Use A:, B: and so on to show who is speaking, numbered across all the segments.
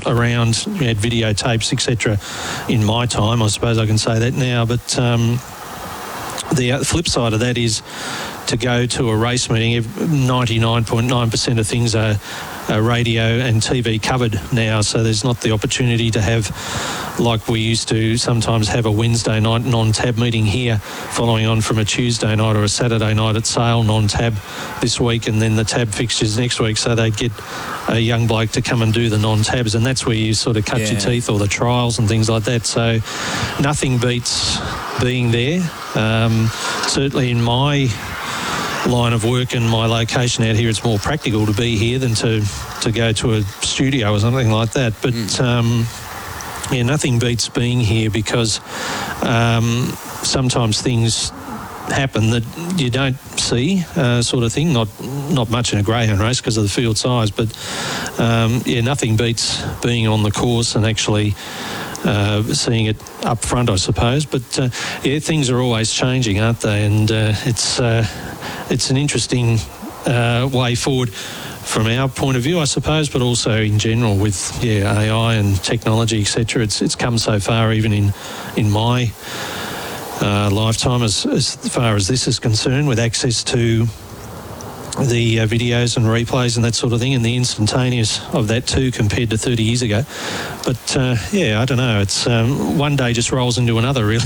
A: around. We had videotapes, etc. in my time. I suppose I can say that now. But the flip side of that is to go to a race meeting. 99.9% of things are radio and TV covered now, so there's not the opportunity to have, like we used to sometimes have, a Wednesday night non-tab meeting here, following on from a Tuesday night or a Saturday night at Sale non-tab this week, and then the tab fixtures next week, so they'd get a young bloke to come and do the non-tabs, and that's where you sort of cut your teeth, or the trials and things like that. So nothing beats being there. Certainly in my line of work and my location out here, it's more practical to be here than to go to a studio or something like that. But nothing beats being here, because sometimes things happen that you don't see, sort of thing. Not much in a greyhound race because of the field size, but nothing beats being on the course and actually seeing it up front, I suppose. But things are always changing, aren't they? And it's an interesting way forward from our point of view, I suppose, but also in general with AI and technology, etc. It's come so far, even in my lifetime, as far as this is concerned, with access to the videos and replays and that sort of thing, and the instantaneous of that too, compared to 30 years ago. But I don't know, it's one day just rolls into another, really.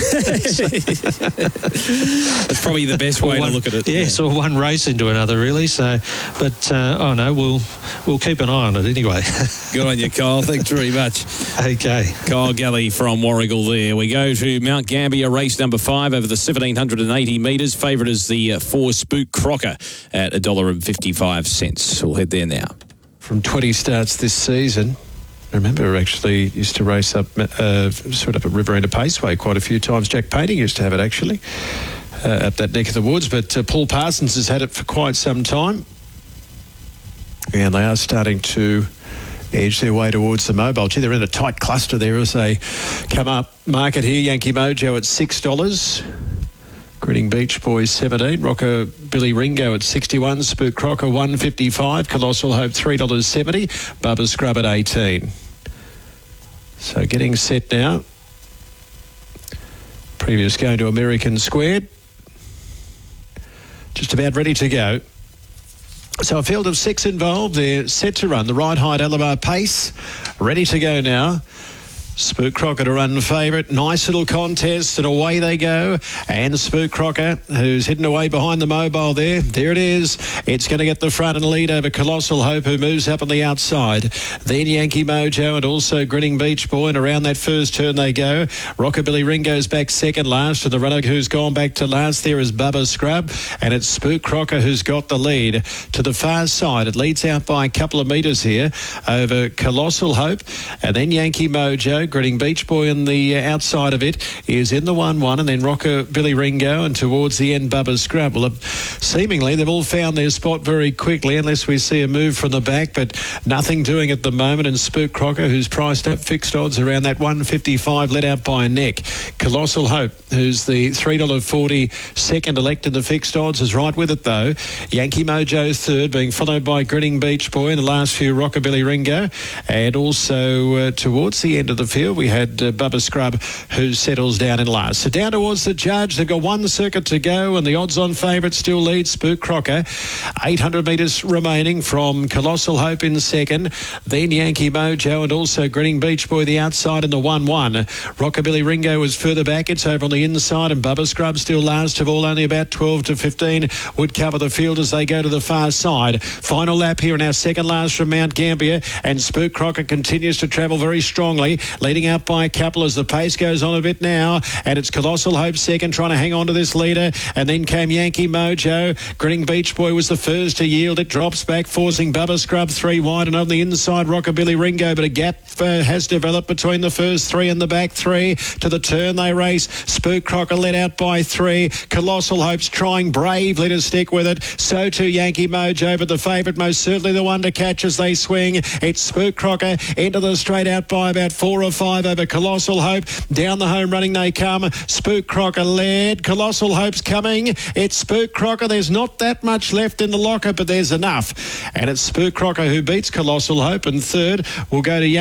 B: That's probably the best way to look at it.
A: Yes, or one race into another, really. So, but we'll keep an eye on it anyway.
B: Good on you, Kyle. Thanks very much.
A: Okay.
B: Kyle Galley from Warragul there. We go to Mount Gambier, race number 5 over the 1,780 metres. Favourite is the 4 Spook Crocker at $1.55. We'll head there now.
C: From 20 starts this season, I remember actually used to race up at Riverina Paceway quite a few times. Jack Painting used to have it actually up that neck of the woods, but Paul Parsons has had it for quite some time, and they are starting to edge their way towards the mobile. Gee, they're in a tight cluster there as they come up market here. Yankee Mojo at $6. Grinning Beach Boys 17, Rocker Billy Ringo at 61, Spook Crocker 155, Colossal Hope $3.70, Bubba Scrub at 18. So getting set now. Previous going to American Squared. Just about ready to go. So a field of 6 involved. They're set to run. The right height Alamar Pace ready to go now. Spook Crocker to run favourite. Nice little contest, and away they go. And Spook Crocker, who's hidden away behind the mobile there. There it is. It's going to get the front and lead over Colossal Hope, who moves up on the outside. Then Yankee Mojo and also Grinning Beach Boy, and around that first turn they go. Rockabilly Ringo's back second last, and the runner who's gone back to last there is Bubba Scrub, and it's Spook Crocker who's got the lead. To the far side, it leads out by a couple of metres here over Colossal Hope, and then Yankee Mojo. Grinning Beach Boy on the outside of it is in the 1-1, and then Rockabilly Ringo, and towards the end Bubba Scrub. Well, seemingly they've all found their spot very quickly, unless we see a move from the back, but nothing doing at the moment. And Spook Crocker, who's priced up fixed odds around that 155, let out by a neck. Colossal Hope, who's the $3.40 second elect in the fixed odds, is right with it though. Yankee Mojo third, being followed by Grinning Beach Boy, in the last few Rockabilly Ringo, and also towards the end of the field we had Bubba Scrub, who settles down in last. So down towards the judge, they've got one circuit to go, and the odds-on favourite still leads Spook Crocker. 800 metres remaining from Colossal Hope in second, then Yankee Mojo and also Grinning Beach Boy the outside in the 1-1. Rockabilly Ringo is further back, it's over on the inside, and Bubba Scrub still last of all, only about 12 to 15 would cover the field as they go to the far side. Final lap here in our second last from Mount Gambier, and Spook Crocker continues to travel very strongly, leading out by a couple as the pace goes on a bit now, and it's Colossal Hope second, trying to hang on to this leader, and then came Yankee Mojo. Grinning Beach Boy was the first to yield. It drops back, forcing Bubba Scrub 3 wide, and on the inside Rockabilly Ringo, but a gap has developed between the first 3 and the back 3. To the turn they race. Spook Crocker let out by 3. Colossal Hope's trying bravely to stick with it, so too Yankee Mojo, but the favourite most certainly the one to catch as they swing. It's Spook Crocker into the straight out by about 4 or 5 over Colossal Hope. Down the home running they come. Spook Crocker led. Colossal Hope's coming. It's Spook Crocker. There's not that much left in the locker, but there's enough. And it's Spook Crocker who beats Colossal Hope, and third will go to